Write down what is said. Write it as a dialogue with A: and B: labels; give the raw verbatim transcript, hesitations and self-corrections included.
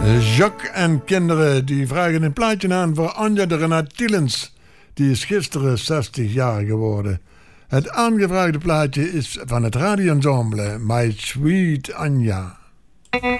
A: Jacques en kinderen die vragen een plaatje aan voor Anja de Renat Tielens. Die is gisteren zestig jaar geworden. Het aangevraagde plaatje is van het radioensemble My Sweet Anja.